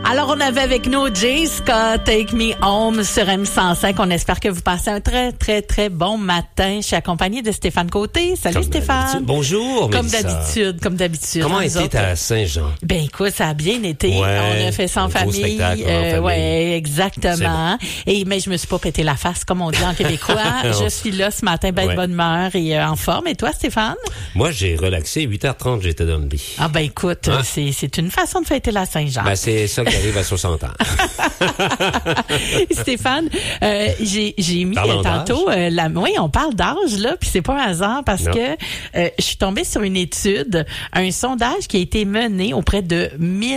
Alors, on avait avec nous J. Scott, Take Me Home sur M105. On espère que vous passez un très, très, très bon matin. Je suis accompagnée de Stéphane Côté. Salut, Stéphane. Bonjour, Mélissa. Comme d'habitude. Comment était ta Saint-Jean? Ben, écoute, ça a bien été. Ouais, on a fait ça en famille. Ouais, exactement. Mais je me suis pas pété la face, comme on dit en québécois. Je suis là ce matin, de bonne humeur et en forme. Et toi, Stéphane? Moi, j'ai relaxé. 8h30, j'étais dans le lit. Ah, ben, écoute, c'est une façon de fêter la Saint-Jean. Ben, c'est ça qui arrive à 60 ans. Stéphane, j'ai mis tantôt oui, on parle d'âge là, puis c'est pas un hasard parce que je suis tombée sur une étude, un sondage qui a été mené auprès de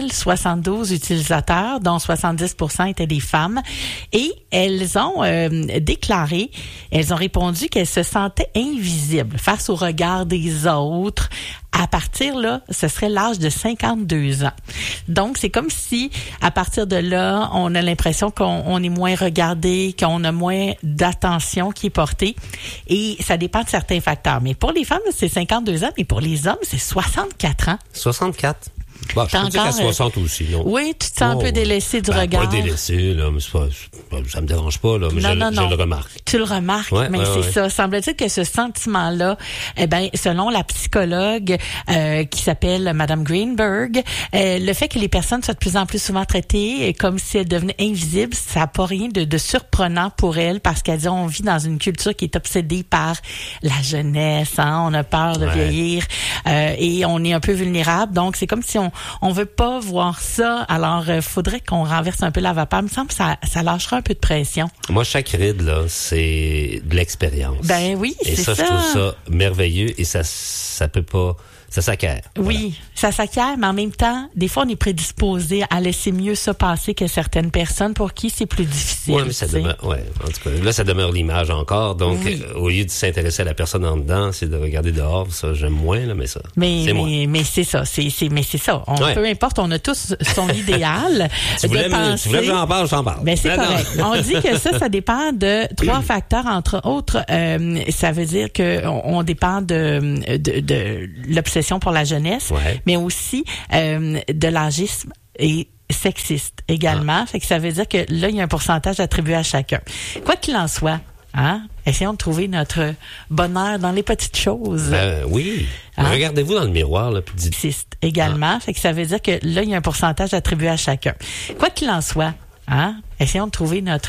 1072 utilisateurs, dont 70% étaient des femmes, et elles ont déclaré, elles ont répondu qu'elles se sentaient invisibles face au regard des autres. À partir là, ce serait l'âge de 52 ans. Donc, c'est comme si, à partir de là, on a l'impression qu'on est moins regardé, qu'on a moins d'attention qui est portée. Et ça dépend de certains facteurs. Mais pour les femmes, c'est 52 ans, mais pour les hommes, c'est 64 ans. 64? Bon, je peux dire qu'à 60 aussi, non? Oui, tu te sens un peu délaissé du regard. Pas délaissé, là, mais ça me dérange pas, là, mais je le remarque. Tu le remarques, mais c'est ça. Semble-t-il que ce sentiment-là, selon la psychologue qui s'appelle Madame Greenberg, le fait que les personnes soient de plus en plus souvent traitées comme si elles devenaient invisibles, ça n'a pas rien de surprenant pour elles parce qu'elle dit on vit dans une culture qui est obsédée par la jeunesse, on a peur de vieillir et on est un peu vulnérable. Donc, c'est comme si on veut pas voir ça. Alors, faudrait qu'on renverse un peu la vapeur. Il me semble que ça lâchera un peu de pression. Moi, chaque ride, là, c'est de l'expérience. Ben oui, c'est ça. Et ça, je trouve ça merveilleux et ça peut pas... Ça s'acquiert. Oui, ça s'acquiert, mais en même temps, des fois, on est prédisposé à laisser mieux ça passer que certaines personnes pour qui c'est plus difficile. Oui, mais ça demeure, en tout cas, là, ça demeure l'image encore. Donc, au lieu de s'intéresser à la personne en dedans, c'est de regarder dehors. Ça, j'aime moins, là, mais ça. Mais c'est ça. Mais c'est ça. Peu importe, on a tous son idéal. Tu voulais que j'en parle, j'en parle. Ben, c'est correct. On dit que ça dépend de 3 facteurs, entre autres. Ça veut dire que on dépend de l'obsession pour la jeunesse, mais aussi de l'agisme et sexiste également. Fait que ça veut dire que là, il y a un pourcentage attribué à chacun. Quoi qu'il en soit, essayons de trouver notre bonheur dans les petites choses. Oui. Regardez-vous dans le miroir, là, puis dites. Sexiste également. Fait que ça veut dire que là, il y a un pourcentage attribué à chacun. Quoi qu'il en soit, essayons de trouver notre